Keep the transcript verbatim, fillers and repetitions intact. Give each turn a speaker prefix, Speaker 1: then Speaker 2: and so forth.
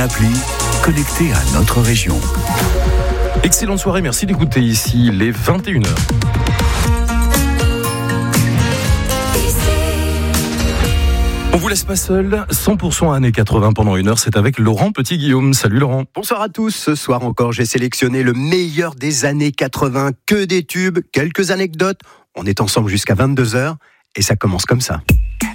Speaker 1: appli connectée à notre région.
Speaker 2: Excellente soirée, merci d'écouter ici les vingt et une heures. On vous laisse pas seul, cent pour cent années quatre-vingts pendant une heure, c'est avec Laurent Petit-Guillaume. Salut Laurent.
Speaker 3: Bonsoir à tous, ce soir encore j'ai sélectionné le meilleur des années quatre-vingts, que des tubes, quelques anecdotes. On est ensemble jusqu'à vingt-deux heures et ça commence comme ça.